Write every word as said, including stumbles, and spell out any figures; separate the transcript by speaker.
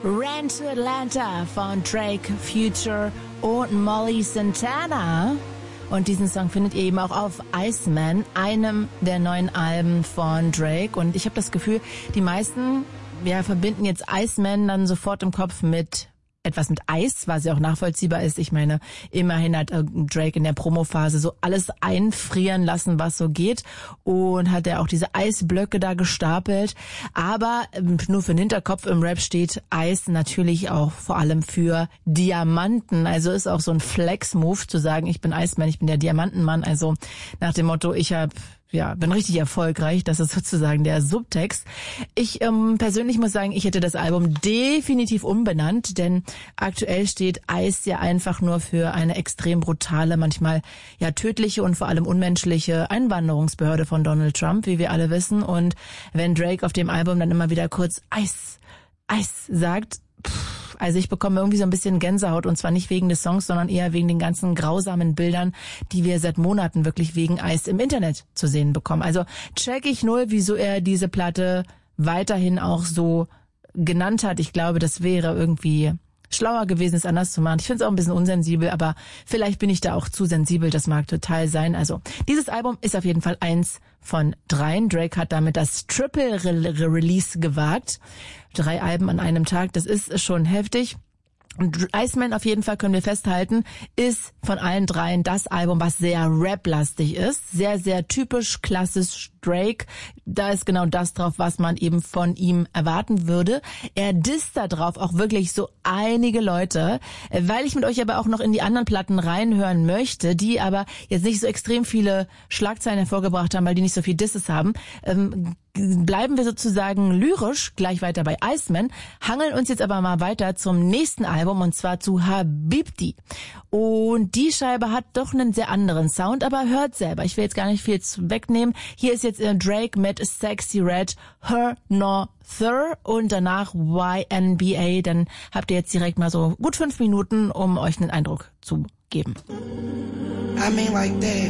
Speaker 1: Ran to Atlanta von Drake, Future und Molly Santana. Und diesen Song findet ihr eben auch auf Iceman, einem der neuen Alben von Drake. Und ich habe das Gefühl, die meisten ja, verbinden jetzt Iceman dann sofort im Kopf mit etwas mit Eis, was ja auch nachvollziehbar ist. Ich meine, immerhin hat Drake in der Promophase so alles einfrieren lassen, was so geht, und hat er auch diese Eisblöcke da gestapelt. Aber nur für den Hinterkopf, im Rap steht Eis natürlich auch vor allem für Diamanten. Also ist auch so ein Flex-Move zu sagen, ich bin Iceman, ich bin der Diamantenmann. Also nach dem Motto, ich habe Ja, bin richtig erfolgreich. Das ist sozusagen der Subtext. Ich ähm, persönlich muss sagen, ich hätte das Album definitiv umbenannt, denn aktuell steht Ice ja einfach nur für eine extrem brutale, manchmal ja tödliche und vor allem unmenschliche Einwanderungsbehörde von Donald Trump, wie wir alle wissen. Und wenn Drake auf dem Album dann immer wieder kurz Ice, Ice sagt, pff, also ich bekomme irgendwie so ein bisschen Gänsehaut, und zwar nicht wegen des Songs, sondern eher wegen den ganzen grausamen Bildern, die wir seit Monaten wirklich wegen Eis im Internet zu sehen bekommen. Also check ich null, wieso er diese Platte weiterhin auch so genannt hat. Ich glaube, das wäre irgendwie schlauer gewesen, es anders zu machen. Ich finde es auch ein bisschen unsensibel, aber vielleicht bin ich da auch zu sensibel, das mag total sein. Also dieses Album ist auf jeden Fall eins von dreien. Drake hat damit das Triple Re- Release gewagt. Drei Alben an einem Tag, das ist schon heftig. Und Iceman, auf jeden Fall können wir festhalten, ist von allen dreien das Album, was sehr rap-lastig ist. Sehr, sehr typisch, klassisch Drake. Da ist genau das drauf, was man eben von ihm erwarten würde. Er disst da drauf auch wirklich so einige Leute, weil ich mit euch aber auch noch in die anderen Platten reinhören möchte, die aber jetzt nicht so extrem viele Schlagzeilen hervorgebracht haben, weil die nicht so viel Disses haben. Ähm, bleiben wir sozusagen lyrisch gleich weiter bei Iceman, hangeln uns jetzt aber mal weiter zum nächsten Album, und zwar zu Habibti. Und die Scheibe hat doch einen sehr anderen Sound, aber hört selber. Ich will jetzt gar nicht viel wegnehmen. Hier ist jetzt Drake mit Sexy Red, Her Nor Thur und danach Y N B A. Dann habt ihr jetzt direkt mal so gut fünf Minuten, um euch einen Eindruck zu geben.
Speaker 2: I mean like that.